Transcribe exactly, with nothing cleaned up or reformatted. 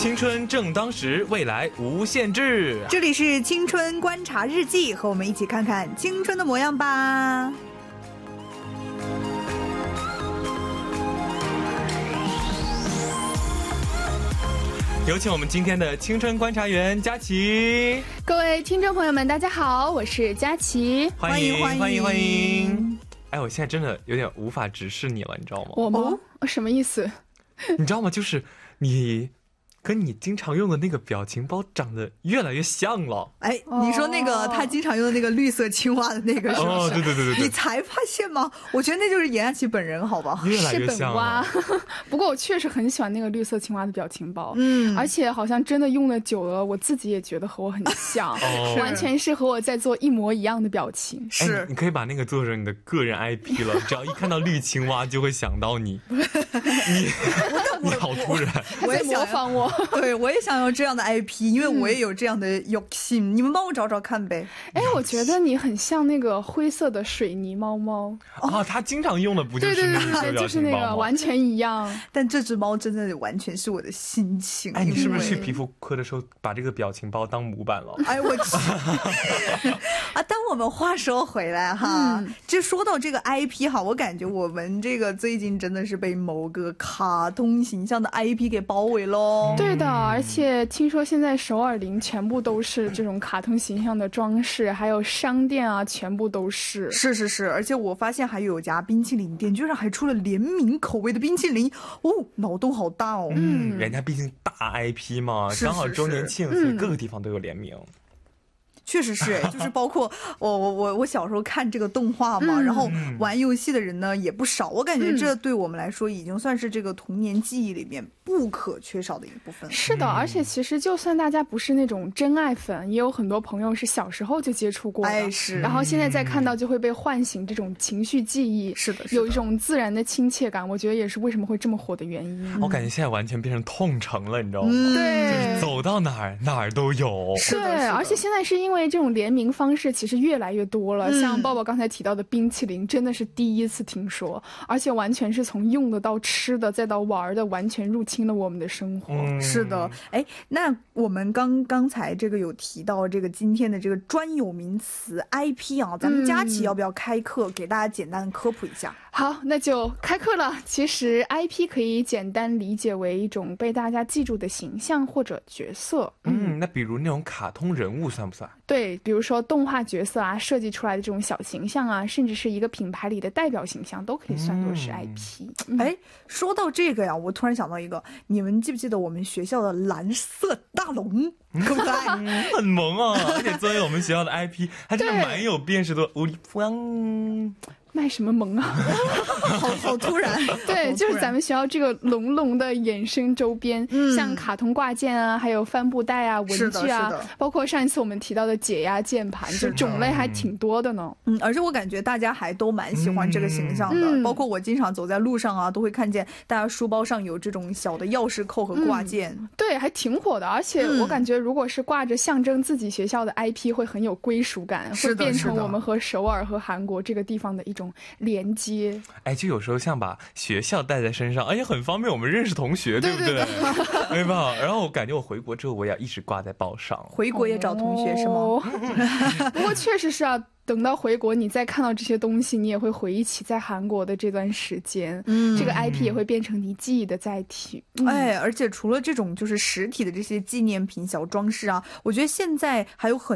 青春正当时，未来无限制。 这里是青春观察日记，和我们一起看看青春的模样吧。 有请我们今天的青春观察员佳琪。 各位听众朋友们大家好，我是佳琪， 欢迎欢迎欢迎欢迎。哎，我现在真的有点无法直视你了，你知道吗？ 我吗？哦、什么意思？ 你知道吗？就是你跟你经常用的那个表情包长得越来越像了。 哎，你说那个、哦、他经常用的那个绿色青蛙的那个是不是？ 哦，对对对 对, 对， 你才发现吗？我觉得那就是严佳琪本人，好吧？ 越来越像了。 不过我确实很喜欢那个绿色青蛙的表情包， 嗯， 而且好像真的用了久了，我自己也觉得和我很像，哦、完全是和我在做一模一样的表情。 是， 哎、你, 你可以把那个做成你的个人 I P 了，只要一看到绿青蛙就会想到你。你你好突然， 他在模仿我。 对，我也想要这样的 I P， 因为我也有这样的욕심、嗯、你们帮我找找看呗。 哎，我觉得你很像那个灰色的水泥猫猫啊，他经常用的不就是那个表情包吗？ 对对对对，就是那个完全一样。但这只猫真的完全是我的心情。 哎，你是不是去皮肤科的时候把这个表情包当模板了？ 哎，我啊，当我们话说回来哈，嗯、这说到这个 I P 哈，我感觉我们这个最近真的是被某个卡通形象的 I P 给包围喽。 对的，而且听说现在首尔林全部都是这种卡通形象的装饰，还有商店啊，全部都是。 是是是，而且我发现还有家冰淇淋店居然还出了联名口味的冰淇淋，哦，脑洞好大哦。 嗯，人家毕竟大 I P 嘛，刚好周年庆，所以各个地方都有联名。嗯， 确实是，就是包括我我我我小时候看这个动画嘛、嗯，然后玩游戏的人呢也不少，我感觉这对我们来说已经算是这个童年记忆里面不可缺少的一部分。 是的，而且其实就算大家不是那种真爱粉，也有很多朋友是小时候就接触过的， 哎是， 然后现在再看到就会被唤醒这种情绪记忆， 是的， 有一种自然的亲切感，我觉得也是为什么会这么火的原因。 我感觉现在完全变成痛城了，你知道吗？ 嗯、对， 就是走到哪儿哪儿都有。 对，而且现在是因为这种联名方式其实越来越多了、嗯、像抱抱刚才提到的冰淇淋真的是第一次听说，而且完全是从用的到吃的再到玩的，完全入侵了我们的生活、 嗯、是的。哎，那我们刚刚才这个有提到这个今天的这个专有名词 I P 啊，咱们佳琪要不要开课、嗯、给大家简单科普一下？ 好，那就开课了。其实 I P 可以简单理解为一种被大家记住的形象或者角色。 嗯，那比如那种卡通人物算不算？ 对，比如说动画角色啊，设计出来的这种小形象啊，甚至是一个品牌里的代表形象，都可以算作是 I P。 哎、嗯嗯，说到这个呀，我突然想到一个，你们记不记得我们学校的蓝色大龙？可不可爱？ 很萌啊！而且作为我们学校的 I P， 还真的蛮有辨识度。无敌风。 卖什么萌啊？ 好好突然。 对，就是咱们学校这个龙龙的衍生周边、嗯、像卡通挂件啊，还有帆布袋啊，文具啊，包括上一次我们提到的解压键盘，就种类还挺多的呢。 嗯，而且我感觉大家还都蛮喜欢这个形象的、嗯、包括我经常走在路上啊，都会看见大家书包上有这种小的钥匙扣和挂件、 嗯、对，还挺火的。而且我感觉如果是挂着象征自己学校的 I P 会很有归属感，会变成我们和首尔和韩国这个地方的一种连接。 哎，就有时候像把学校带在身上，而且很方便我们认识同学，对不对？对吧？然后我感觉我回国之后，我也要一直挂在包上。 回国也找同学、哦、是吗？不过确实是啊。等到回国你再看到这些东西，你也会回忆起在韩国的这段时间，嗯，这个 I P 也会变成你记忆的载体、嗯、 哎，而且除了这种就是实体的这些纪念品小装饰啊，我觉得现在还有很